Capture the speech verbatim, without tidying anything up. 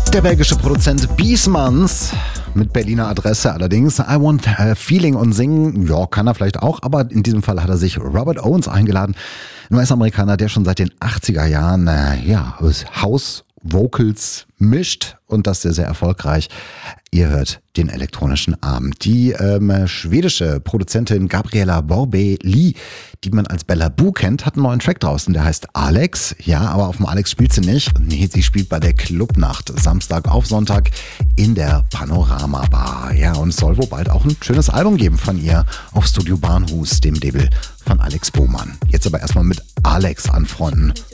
Der belgische Produzent Biesmans mit Berliner Adresse allerdings. I Want a Feeling und singen, ja, kann er vielleicht auch, aber in diesem Fall hat er sich Robert Owens eingeladen. Ein U S-Amerikaner, der schon seit den achtziger Jahren, äh, ja, House Vocals mischt und das sehr, sehr erfolgreich. Ihr hört den elektronischen Arm. Die ähm, schwedische Produzentin Gabriella Borbély, die man als Bella Boo kennt, hat einen neuen Track draußen, der heißt Alex. Ja, aber auf dem Alex spielt sie nicht. Nee, sie spielt bei der Clubnacht Samstag auf Sonntag in der Panorama Bar. Ja, und es soll wohl bald auch ein schönes Album geben von ihr auf Studio Barnhus, dem Label von Alex Bohmann. Jetzt aber erstmal mit Alex anfreunden.